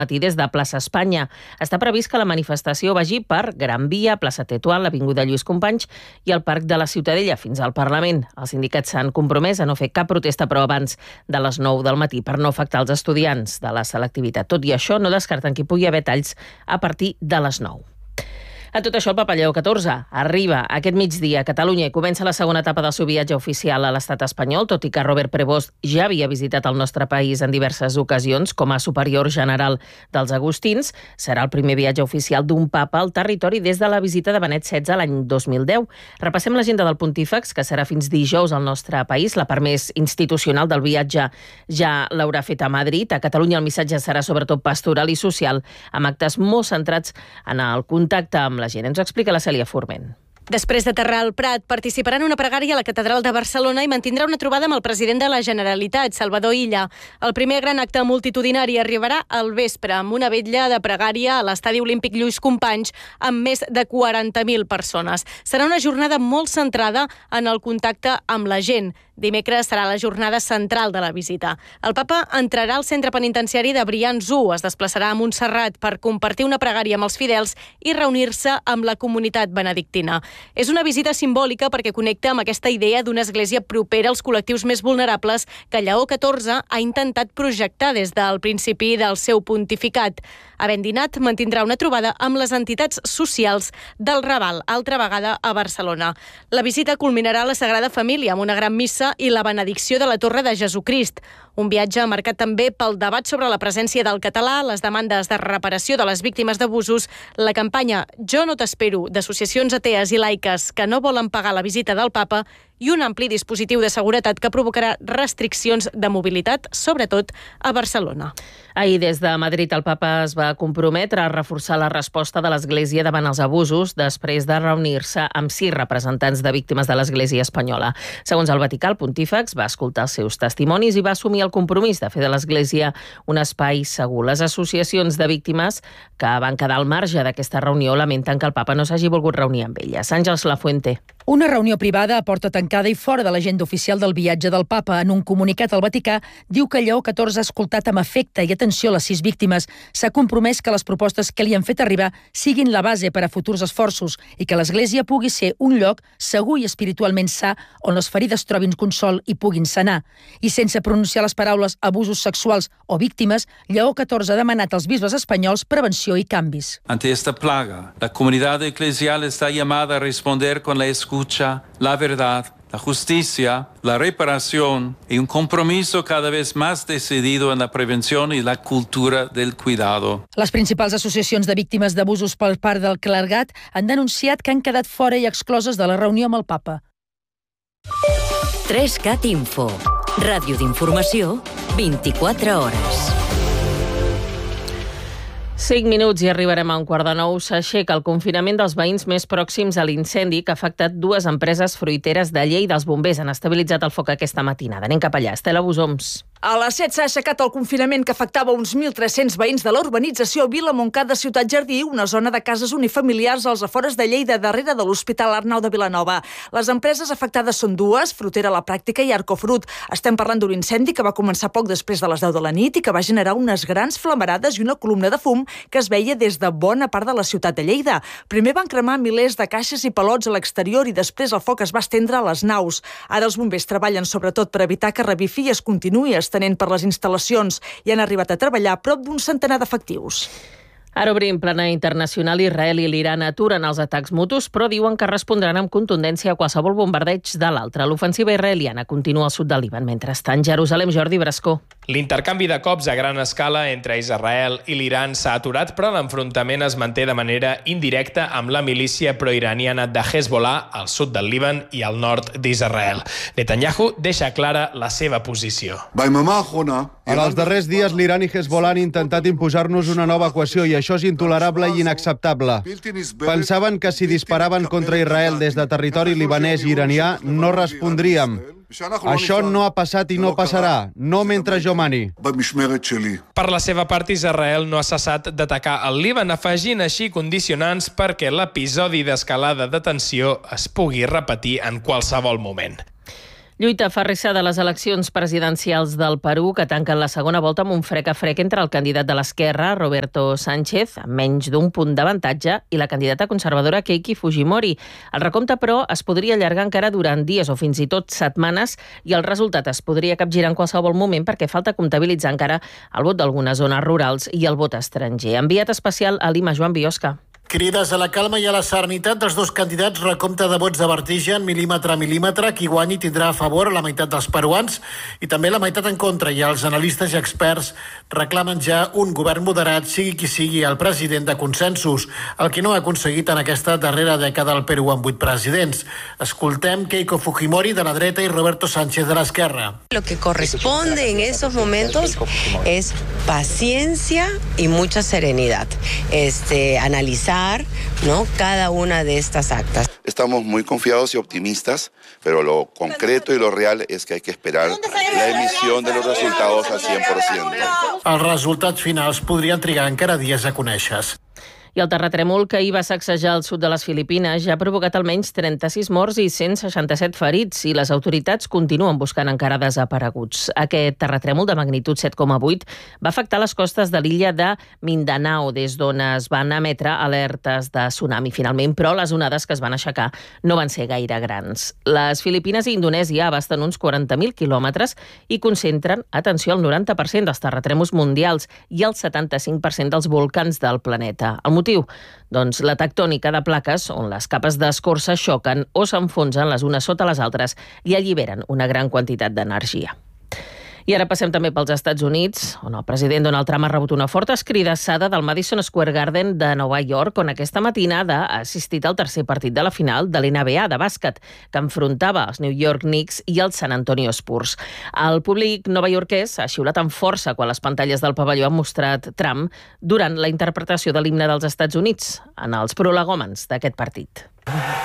matí des de Plaça Espanya. Està previst que la manifestació vagi per Gran Via, Plaça Tetuán, l'Avinguda Lluís Companys i el Parc de la Ciutadella fins al Parlament. Els sindicats s'han compromès a no fer cap protesta, però abans de les 9 del matí per no afectar els estudiants de la selectivitat. Tot i això, no descarten que hi pugui haver talls a partir de les 9. A tot això, el Papa Lleó XIV arriba aquest migdia a Catalunya i comença la segona etapa del seu viatge oficial a l'estat espanyol, tot i que Robert Prevost ja havia visitat el nostre país en diverses ocasions com a superior general dels agustins. Serà el primer viatge oficial d'un papa al territori des de la visita de Benet XVI l'any 2010. Repassem l'agenda del Pontífex, que serà fins dijous al nostre país. La part més institucional del viatge ja l'haurà fet a Madrid. A Catalunya el missatge serà sobretot pastoral i social, amb actes molt centrats en el contacte amb la gent. Ens ho explica la Cèlia Forment. Després d'aterrar al Prat, participarà en una pregària a la Catedral de Barcelona i mantindrà una trobada amb el president de la Generalitat, Salvador Illa. El primer gran acte multitudinari arribarà al vespre amb una vetlla de pregària a l'Estadi Olímpic Lluís Companys amb més de 40.000 persones. Serà una jornada molt centrada en el contacte amb la gent. Dimecres serà la jornada central de la visita. El papa entrarà al centre penitenciari de Brians 1, es desplaçarà a Montserrat per compartir una pregària amb els fidels i reunir-se amb la comunitat benedictina. És una visita simbòlica perquè connecta amb aquesta idea d'una església propera als col·lectius més vulnerables que Lleó XIV ha intentat projectar des del principi del seu pontificat. Havent dinat, mantindrà una trobada amb les entitats socials del Raval, altra vegada a Barcelona. La visita culminarà a la Sagrada Família amb una gran missa i la benedicció de la Torre de Jesucrist. Un viatge marcat també pel debat sobre la presència del català, les demandes de reparació de les víctimes d'abusos, la campanya Jo no t'espero d'associacions atees i laiques que no volen pagar la visita del papa i un ampli dispositiu de seguretat que provocarà restriccions de mobilitat, sobretot a Barcelona. Ahir, des de Madrid, el papa es va comprometre a reforçar la resposta de l'Església davant els abusos després de reunir-se amb 6 representants de víctimes de l'Església espanyola. Segons el Vaticà, el Pontífex va escoltar els seus testimonis i va assumir el compromís de fer de l'Església un espai segur. Les associacions de víctimes que van quedar al marge d'aquesta reunió lamenten que el papa no s'hagi volgut reunir amb elles. Àngels Lafuente. Una reunió privada a porta tancada i fora de l'agenda oficial del viatge del papa. En un comunicat al Vaticà diu que Lleó XIV ha escoltat amb afecte i atenció a les 6 víctimes. S'ha compromès que les propostes que li han fet arribar siguin la base per a futurs esforços i que l'Església pugui ser un lloc segur i espiritualment sa on les ferides trobin consol i puguin sanar. I sense pronunciar les paraules abusos sexuals o víctimes, Lleó XIV ha demanat als bisbes espanyols prevenció i canvis. Ante esta plaga, la comunidad eclesial está llamada a responder con la escucha, la verdad, la justicia, la reparación y un compromiso cada vez más decidido en la prevención y la cultura del cuidado. Les principals associacions de víctimes d'abusos per part del clergat han denunciat que han quedat fora i excloses de la reunió amb el papa. 3CAT Info. Ràdio d'informació, 24 hores. 5 minuts i arribarem a 8:45. S'aixeca el confinament dels veïns més pròxims a l'incendi que ha afectat 2 empreses fruiteres de Lleida. Els bombers han estabilitzat el foc aquesta matinada. Anem cap allà. Estela Busoms. A les 7 s'ha aixecat el confinament que afectava uns 1.300 veïns de la urbanització Vila Montcada Ciutat Jardí, una zona de cases unifamiliars als afores de Lleida, darrere de l'Hospital Arnau de Vilanova. Les empreses afectades són 2, Frutera a la Pràctica i Arcofrut. Estem parlant d'un incendi que va començar poc després de les 10 de la nit i que va generar unes grans flamarades i una columna de fum que es veia des de bona part de la ciutat de Lleida. Primer van cremar milers de caixes i palots a l'exterior i després el foc es va estendre a les naus. Ara els bombers treballen sobretot per evitar que revifi i es continuï estenent per les instal·lacions i han arribat a treballar prop d'un centenar d'efectius. Ara obrim plana internacional. Israel i l'Iran aturen els atacs mutus, però diuen que respondran amb contundència a qualsevol bombardeig de l'altre. L'ofensiva israeliana continua al sud del Líban. Mentrestant, Jerusalem, Jordi Brascó. L'intercanvi de cops a gran escala entre Israel i l'Iran s'ha aturat, però l'enfrontament es manté de manera indirecta amb la milícia proiraniana de Hezbollah al sud del Líban i al nord d'Israel. Netanyahu deixa clara la seva posició. En els darrers dies, l'Iran i Hezbollah han intentat imposar-nos una nova equació i això és intolerable i inacceptable. Pensaven que si disparaven contra Israel des de territori libanès i iranià no respondríem. Això no ha passat i no passarà, no mentre jo mani. Per la seva part, Israel no ha cessat d'atacar el Líban, afegint així condicionants perquè l'episodi d'escalada de tensió es pugui repetir en qualsevol moment. Lluita ferrissa de les eleccions presidencials del Perú, que tanquen la segona volta amb un frec a frec entre el candidat de l'esquerra, Roberto Sánchez, amb menys d'un punt d'avantatge, i la candidata conservadora Keiki Fujimori. El recompte, però, es podria allargar encara durant dies o fins i tot setmanes, i el resultat es podria capgirar en qualsevol moment perquè falta comptabilitzar encara el vot d'algunes zones rurals i el vot estranger. Enviat especial a Lima, Joan Biosca. Crides a la calma i a la serenitat dels dos candidats, recompte de vots de vertigen, mil·límetre a mil·límetre. Qui guanyi tindrà a favor la meitat dels peruans i també la meitat en contra. I els analistes i experts reclamen ja un govern moderat, sigui qui sigui el president de consensos, el que no ha aconseguit en aquesta darrera dècada al Perú amb 8 presidents. Escoltem Keiko Fujimori de la dreta y Roberto Sánchez de la esquerra. Lo que corresponde en esos momentos es paciencia y mucha serenidad. Analizar, ¿no?, cada una de estas actas. Estamos muy confiados y optimistas, pero lo concreto y lo real es que hay que esperar la emisión de los resultados al 100%. Els resultats finals podrien trigar encara dies a conèixer-se. I el terratrèmol que ahir va sacsejar el sud de les Filipines ja ha provocat almenys 36 morts i 167 ferits, i les autoritats continuen buscant encara desapareguts. Aquest terratrèmol de magnitud 7,8 va afectar les costes de l'illa de Mindanao, des d'on es van emetre alertes de tsunami finalment, però les onades que es van aixecar no van ser gaire grans. Les Filipines i Indonèsia abasten uns 40.000 quilòmetres i concentren, atenció, el 90% dels terratrèmols mundials i el 75% dels volcans del planeta. El motiu? Doncs la tectònica de plaques on les capes d'escorça xoquen o s'enfonsen les unes sota les altres i alliberen una gran quantitat d'energia. I ara passem també pels Estats Units, on el president Donald Trump ha rebut una forta escridassada del Madison Square Garden de Nova York, on aquesta matinada ha assistit al tercer partit de la final de l'NBA de bàsquet, que enfrontava els New York Knicks i els San Antonio Spurs. El públic novaiorquès ha xiulat amb força quan les pantalles del pavelló han mostrat Trump durant la interpretació de l'himne dels Estats Units en els prolegòmens d'aquest partit.